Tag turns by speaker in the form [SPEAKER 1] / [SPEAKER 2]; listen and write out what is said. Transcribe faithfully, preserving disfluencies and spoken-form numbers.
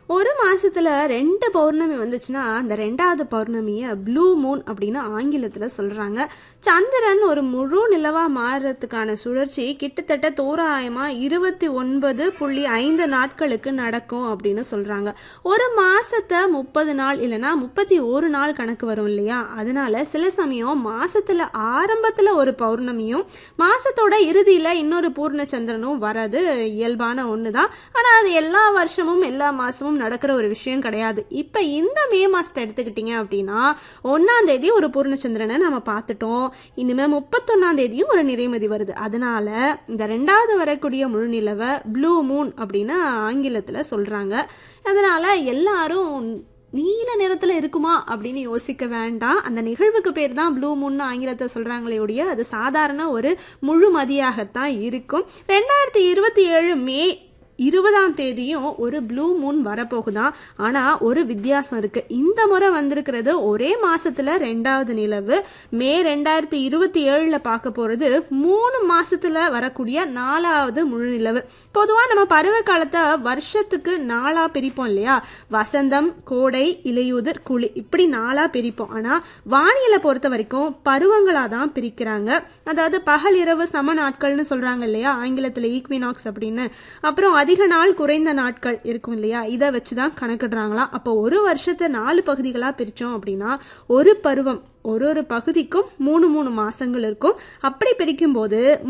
[SPEAKER 1] ஒரு மாசத்துல ரெண்டு பௌர்ணமி வந்துச்சுன்னா அந்த ரெண்டாவது பௌர்ணமியை ப்ளூ மூன் அப்படின்னு ஆங்கிலத்துல சொல்றாங்க. சந்திரன் ஒரு முழு நிலவா மாறுறதுக்கான சுழற்சி கிட்டத்தட்ட தோராயமா இருபத்தி ஒன்பது புள்ளி ஐந்து நாட்களுக்கு நடக்கும் அப்படின்னு சொல்றாங்க. ஒரு மாசத்தை முப்பது நாள் இல்லைன்னா முப்பத்தி ஒரு நாள் கணக்கு வரும் இல்லையா, அதனால சில சமயம் மாசத்துல ஆரம்பத்துல ஒரு பௌர்ணமியும் மாசத்தோட இறுதியில இன்னொரு பூர்ண சந்திரனும் வர்றது இயல்பான ஒண்ணுதான். ஆனா அது எல்லா வருஷமும் எல்லா மாசமும் நடக்கிற ஒரு விஷயம் கிடையாது. இப்ப இந்த மே மாசத்தை எடுத்துக்கிட்டீங்க அப்படின்னா ஒன்னாம் தேதி ஒரு பூர்ணச்சந்திரனை நம்ம பார்த்துட்டோம். இனிமே முப்பத்தொன்னாம் தேதியும் ஒரு நிறைமதி வருது. அதனால இந்த ரெண்டாவது வரக்கூடிய முழு நிலவை ப்ளூ மூன் அப்படின்னு ஆங்கிலத்துல சொல்றாங்க. அதனால எல்லாரும் நீல நிறத்துல இருக்குமா அப்படின்னு யோசிக்க வேண்டாம். அந்த நிகழ்வுக்கு பேர் தான் ப்ளூ மூன் ஆங்கிலத்தை சொல்றாங்களே ஒழிய அது சாதாரண ஒரு முழு மதியாகத்தான் இருக்கும். ரெண்டாயிரத்தி இருபத்தி ஏழு மே இருபதாம் தேதியும் ஒரு ப்ளூ மூன் வரப்போகுதான். ஆனா ஒரு வித்தியாசம் இருக்கு. இந்த முறை வந்திருக்கிறது ஒரே மாசத்துல ரெண்டாவது நிலவு. மே ரெண்டாயிரத்தி இருபத்தி ஏழுல பார்க்க போறது மூணு மாசத்துல வரக்கூடிய நாலாவது முழு நிலவு. பொதுவா நம்ம பருவ காலத்தை வருஷத்துக்கு நாளா பிரிப்போம் இல்லையா, வசந்தம், கோடை, இலையுதிர், குளி, இப்படி நாளா பிரிப்போம். ஆனா வானியலை பொறுத்த வரைக்கும் பருவங்களா தான் பிரிக்கிறாங்க. அதாவது பகல் இரவு சம நாட்கள்னு சொல்றாங்க இல்லையா, ஆங்கிலத்துல ஈக்வினாக்ஸ் அப்படின்னு. அப்புறம் அதிக நாள் குறைந்த நாட்கள் இருக்கும் இல்லையா, இதை வச்சுதான் கணக்கிடுறாங்களா. அப்போ ஒரு வருஷத்தை நாலு பகுதிகளா பிரிச்சோம் அப்படின்னா ஒரு பருவம் ஒரு ஒரு பகுதிக்கும் மூணு மூணு மாசங்கள் இருக்கும். அப்படி பிரிக்கும் போது